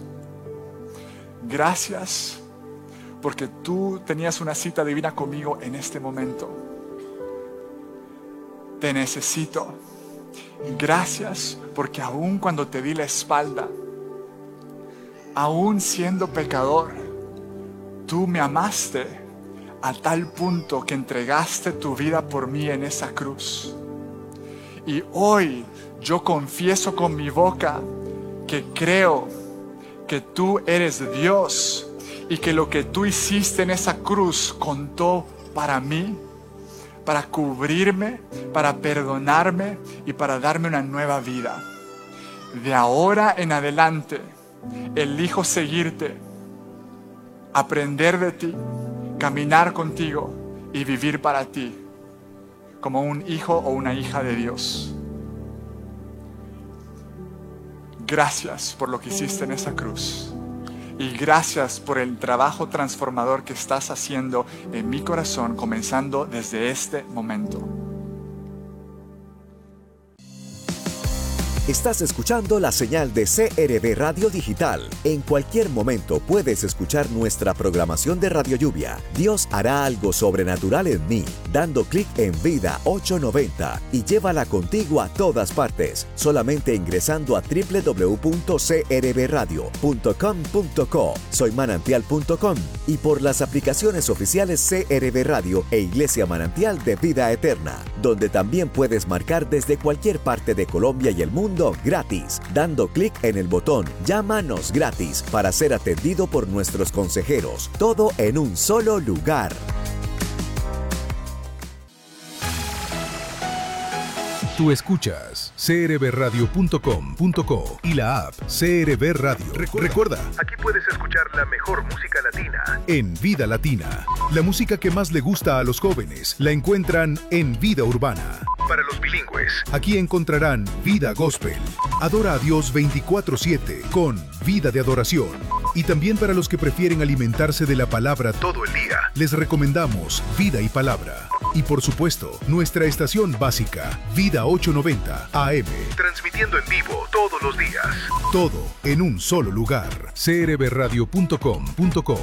gracias porque tú tenías una cita divina conmigo en este momento. Te necesito. Gracias porque aun cuando te di la espalda, aun siendo pecador, tú me amaste a tal punto que entregaste tu vida por mí en esa cruz. Y hoy yo confieso con mi boca que creo que tú eres Dios y que lo que tú hiciste en esa cruz contó para mí, para cubrirme, para perdonarme y para darme una nueva vida. De ahora en adelante elijo seguirte, aprender de ti, caminar contigo y vivir para ti como un hijo o una hija de Dios. Gracias por lo que hiciste en esa cruz. Y gracias por el trabajo transformador que estás haciendo en mi corazón, comenzando desde este momento. Estás escuchando la señal de CRB Radio Digital. En cualquier momento puedes escuchar nuestra programación de Radio Lluvia. Dios hará algo sobrenatural en mí, dando clic en Vida 890 y llévala contigo a todas partes, solamente ingresando a www.crbradio.com.co, soymanantial.com y por las aplicaciones oficiales CRB Radio e Iglesia Manantial de Vida Eterna, donde también puedes marcar desde cualquier parte de Colombia y el mundo gratis, dando clic en el botón Llámanos gratis para ser atendido por nuestros consejeros, todo en un solo lugar. Tú escuchas crbradio.com.co y la app CRB Radio. Recuerda, aquí puedes escuchar la mejor música latina en Vida Latina. La música que más le gusta a los jóvenes la encuentran en Vida Urbana. Para los bilingües, aquí encontrarán Vida Gospel. Adora a Dios 24/7 con Vida de Adoración. Y también para los que prefieren alimentarse de la palabra todo el día, les recomendamos Vida y Palabra. Y por supuesto, nuestra estación básica, Vida 890 AM, transmitiendo en vivo todos los días. Todo en un solo lugar. crbradio.com.co.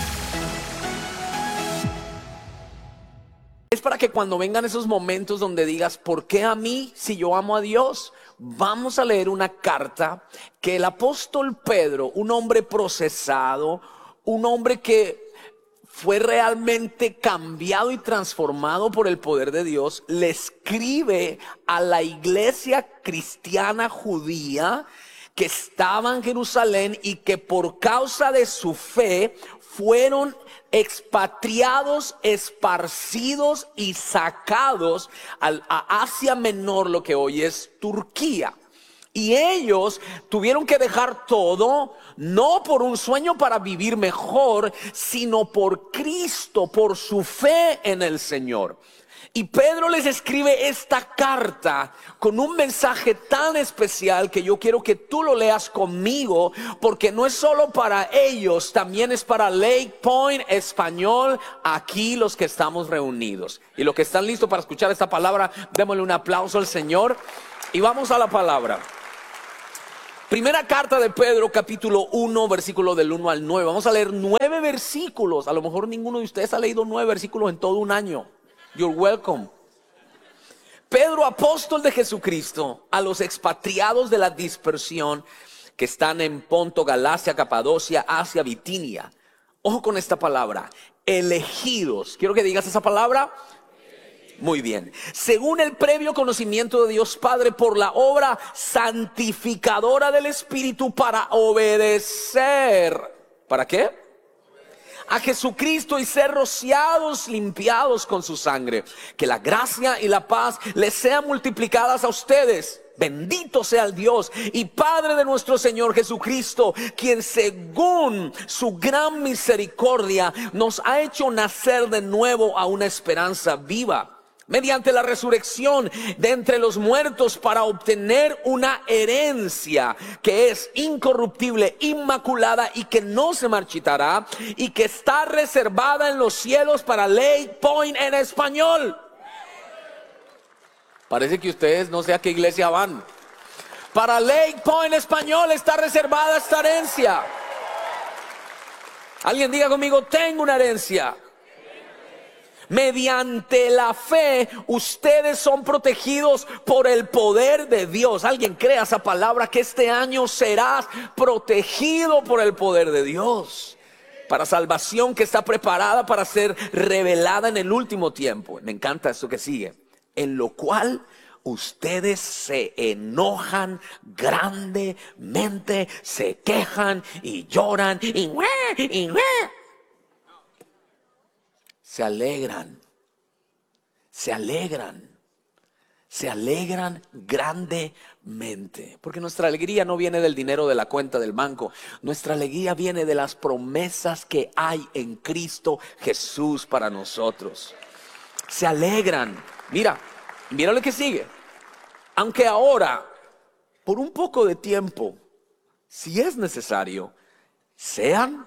Es para que cuando vengan esos momentos donde digas, ¿por qué a mí si yo amo a Dios? Vamos a leer una carta que el apóstol Pedro, un hombre procesado, un hombre que fue realmente cambiado y transformado por el poder de Dios, le escribe a la iglesia cristiana judía que estaba en Jerusalén y que por causa de su fe fueron expatriados, esparcidos y sacados a Asia Menor, lo que hoy es Turquía. Y ellos tuvieron que dejar todo, no por un sueño para vivir mejor, sino por Cristo, por su fe en el Señor. Y Pedro les escribe esta carta con un mensaje tan especial que yo quiero que tú lo leas conmigo, porque no es solo para ellos, también es para Lake Point Español, aquí los que estamos reunidos. Y los que están listos para escuchar esta palabra, démosle un aplauso al Señor y vamos a la palabra. Primera carta de Pedro, capítulo 1, versículo del 1 al 9. Vamos a leer 9 versículos. A lo mejor ninguno de ustedes ha leído 9 versículos en todo un año. You're welcome. Pedro, apóstol de Jesucristo, a los expatriados de la dispersión que están en Ponto, Galacia, Capadocia, Asia, Bitinia. Ojo con esta palabra, elegidos. Quiero que digas esa palabra. Muy bien. Según el previo conocimiento de Dios Padre por la obra santificadora del Espíritu para obedecer. ¿Para qué? A Jesucristo y ser rociados, limpiados con su sangre. Que la gracia y la paz les sean multiplicadas a ustedes. Bendito sea el Dios y Padre de nuestro Señor Jesucristo, quien según su gran misericordia nos ha hecho nacer de nuevo a una esperanza viva, mediante la resurrección de entre los muertos, para obtener una herencia que es incorruptible, inmaculada y que no se marchitará, y que está reservada en los cielos para Lake Point en español. Parece que ustedes no sé a qué iglesia van. Para Lake Point español está reservada esta herencia. Alguien diga conmigo, tengo una herencia. Mediante la fe, ustedes son protegidos por el poder de Dios. Alguien crea esa palabra, que este año serás protegido por el poder de Dios, para salvación que está preparada para ser revelada en el último tiempo. Me encanta esto que sigue. En lo cual ustedes se enojan grandemente, se quejan y lloran y se alegran grandemente. Porque nuestra alegría no viene del dinero de la cuenta del banco. Nuestra alegría viene de las promesas que hay en Cristo Jesús para nosotros. Se alegran. Mira lo que sigue. Aunque ahora, por un poco de tiempo, si es necesario, sean,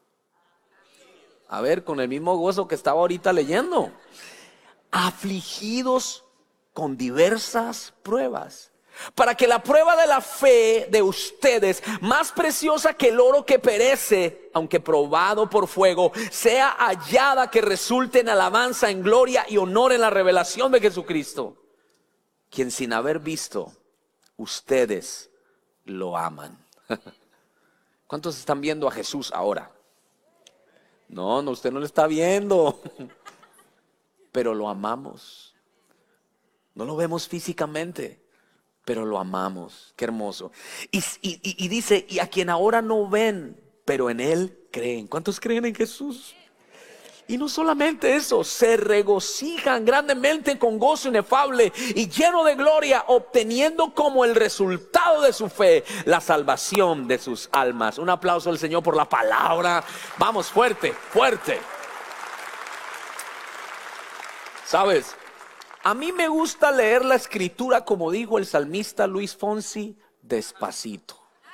a ver, con el mismo gozo que estaba ahorita leyendo, afligidos con diversas pruebas, para que la prueba de la fe de ustedes, más preciosa que el oro que perece, aunque probado por fuego, sea hallada que resulte en alabanza, en gloria y honor en la revelación de Jesucristo, quien sin haber visto, ustedes lo aman. ¿Cuántos están viendo a Jesús ahora? No, usted no lo está viendo, pero lo amamos. No lo vemos físicamente, pero lo amamos. Qué hermoso. Y dice, y a quien ahora no ven, pero en Él creen. ¿Cuántos creen en Jesús? Y no solamente eso, se regocijan grandemente con gozo inefable y lleno de gloria, obteniendo como el resultado de su fe la salvación de sus almas. Un aplauso al Señor por la palabra. Vamos, fuerte, fuerte. ¿Sabes? A mí me gusta leer la escritura, como dijo el salmista Luis Fonsi, despacito.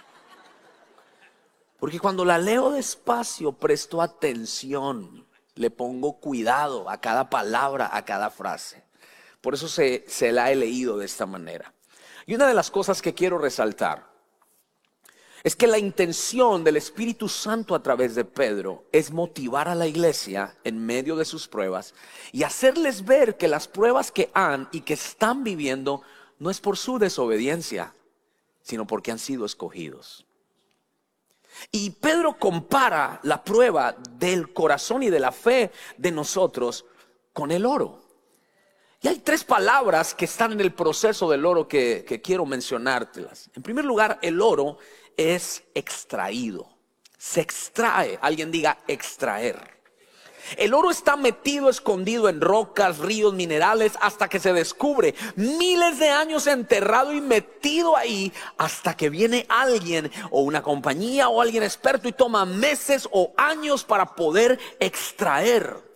Porque cuando la leo despacio, presto atención. Le pongo cuidado a cada palabra, a cada frase. Por eso se la he leído de esta manera. Y una de las cosas que quiero resaltar es que la intención del Espíritu Santo a través de Pedro es motivar a la iglesia en medio de sus pruebas y hacerles ver que las pruebas que han y que están viviendo no es por su desobediencia, sino porque han sido escogidos. Y Pedro compara la prueba del corazón y de la fe de nosotros con el oro. Y hay 3 palabras que están en el proceso del oro que quiero mencionártelas. En primer lugar, el oro es extraído. Se extrae. Alguien diga extraer. El oro está metido, escondido en rocas, ríos, minerales, hasta que se descubre. Miles de años enterrado y metido ahí, hasta que viene alguien o una compañía o alguien experto y toma meses o años para poder extraer.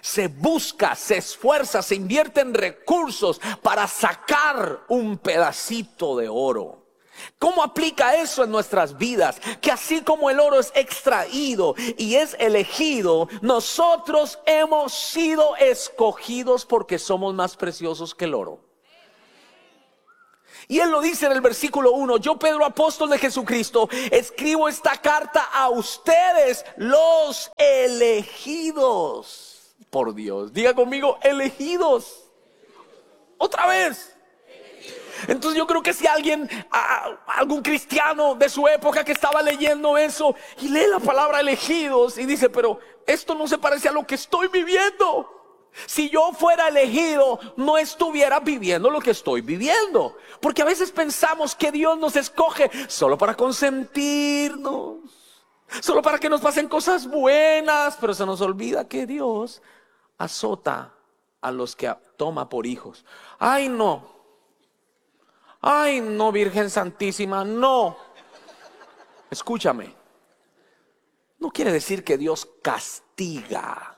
Se busca, se esfuerza, se invierte en recursos para sacar un pedacito de oro. ¿Cómo aplica eso en nuestras vidas? Que así como el oro es extraído y es elegido, nosotros hemos sido escogidos porque somos más preciosos que el oro. Y él lo dice en el versículo 1: yo, Pedro, apóstol de Jesucristo, escribo esta carta a ustedes, los elegidos por Dios. Diga conmigo, elegidos. Otra vez. Entonces yo creo que si algún cristiano de su época que estaba leyendo eso y lee la palabra elegidos y dice, pero esto no se parece a lo que estoy viviendo. Si yo fuera elegido, no estuviera viviendo lo que estoy viviendo. Porque a veces pensamos que Dios nos escoge solo para consentirnos, solo para que nos pasen cosas buenas, pero se nos olvida que Dios azota a los que toma por hijos. Ay, no. Ay, no, Virgen Santísima, no. Escúchame. No quiere decir que Dios castiga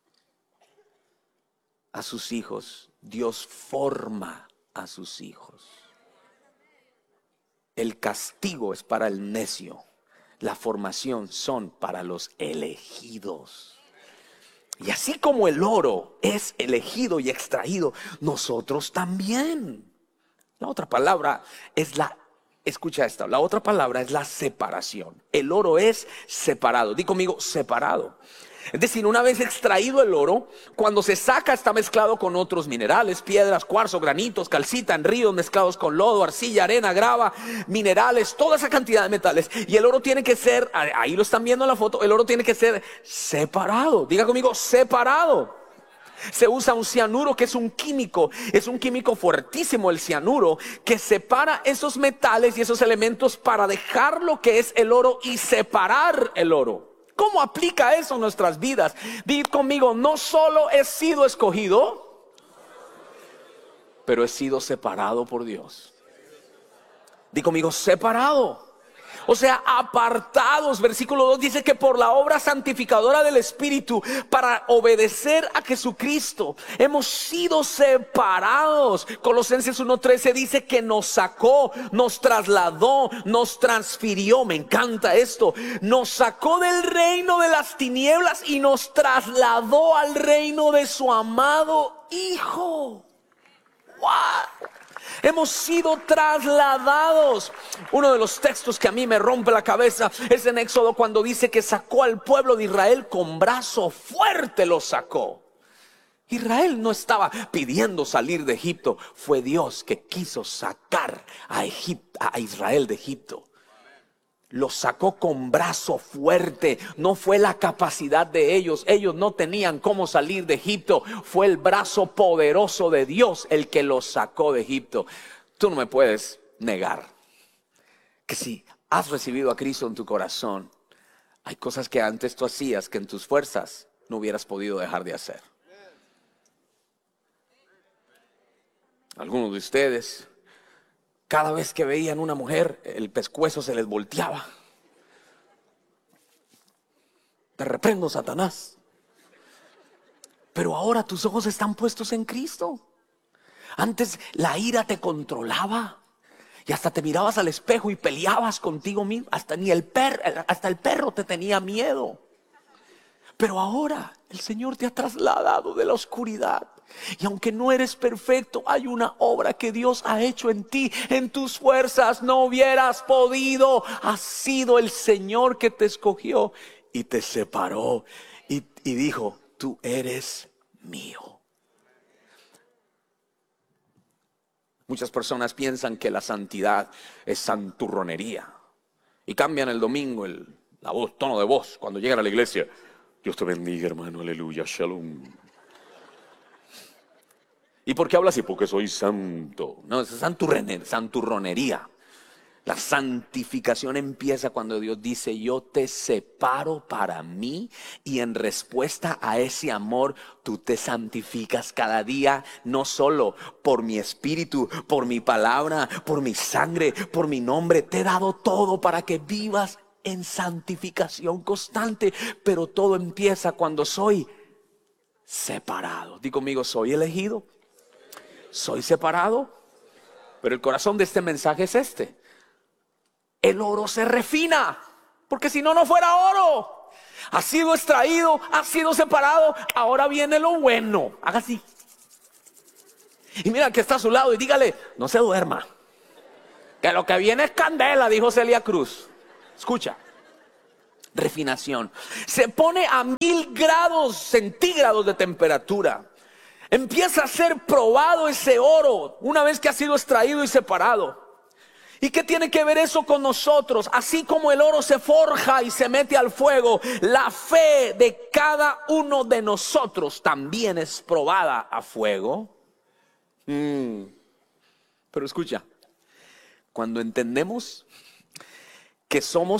a sus hijos. Dios forma a sus hijos. El castigo es para el necio. La formación son para los elegidos. Y así como el oro es elegido y extraído, nosotros también. La otra palabra es escucha esto, la otra palabra es la separación. El oro es separado. Di conmigo, separado. Es decir, una vez extraído el oro, cuando se saca está mezclado con otros minerales, piedras, cuarzo, granitos, calcita en ríos mezclados con lodo, arcilla, arena, grava, minerales, toda esa cantidad de metales. Y el oro tiene que ser, ahí lo están viendo en la foto, el oro tiene que ser separado. Diga conmigo, separado. Se usa un cianuro que es un químico fuertísimo, el cianuro, que separa esos metales y esos elementos para dejar lo que es el oro y separar el oro. ¿Cómo aplica eso en nuestras vidas? Di conmigo, no solo he sido escogido, pero he sido separado por Dios. Di conmigo, separado. O sea, apartados. Versículo 2 dice que por la obra santificadora del Espíritu, para obedecer a Jesucristo, hemos sido separados. Colosenses 1:13 dice que nos sacó, nos trasladó, nos transfirió. Me encanta esto. Nos sacó del reino de las tinieblas y nos trasladó al reino de su amado Hijo. ¡Wow! Hemos sido trasladados. Uno de los textos que a mí me rompe la cabeza es en Éxodo, cuando dice que sacó al pueblo de Israel con brazo fuerte, lo sacó. Israel no estaba pidiendo salir de Egipto, fue Dios que quiso sacar a Israel de Egipto. Los sacó con brazo fuerte. No fue la capacidad de ellos. Ellos no tenían cómo salir de Egipto. Fue el brazo poderoso de Dios el que los sacó de Egipto. Tú no me puedes negar que si has recibido a Cristo en tu corazón, hay cosas que antes tú hacías que en tus fuerzas no hubieras podido dejar de hacer. Algunos de ustedes, cada vez que veían una mujer, el pescuezo se les volteaba. Te reprendo, Satanás. Pero ahora tus ojos están puestos en Cristo. Antes la ira te controlaba y hasta te mirabas al espejo y peleabas contigo mismo. Hasta el perro te tenía miedo. Pero ahora el Señor te ha trasladado de la oscuridad. Y aunque no eres perfecto, hay una obra que Dios ha hecho en ti. En tus fuerzas no hubieras podido. Ha sido el Señor que te escogió y te separó y dijo, tú eres mío. Muchas personas piensan que la santidad es santurronería y cambian el domingo tono de voz cuando llegan a la iglesia. Dios te bendiga, hermano, aleluya, shalom. ¿Y por qué hablas así? Porque soy santo. No, es santurronería. La santificación empieza cuando Dios dice, yo te separo para mí, y en respuesta a ese amor tú te santificas cada día, no solo por mi espíritu, por mi palabra, por mi sangre, por mi nombre. Te he dado todo para que vivas en santificación constante, pero todo empieza cuando soy separado. Di conmigo, soy elegido, soy separado. Pero el corazón de este mensaje es este: el oro se refina, porque si no, no fuera oro. Ha sido extraído, ha sido separado. Ahora viene lo bueno. Haga así. Y mira que está a su lado y dígale, no se duerma, que lo que viene es candela, dijo Celia Cruz. Escucha. Refinación. Se pone a 1000 grados centígrados de temperatura. Empieza a ser probado ese oro una vez que ha sido extraído y separado. ¿Y qué tiene que ver eso con nosotros? Así como el oro se forja y se mete al fuego, la fe de cada uno de nosotros también es probada a fuego. Pero escucha, cuando entendemos que somos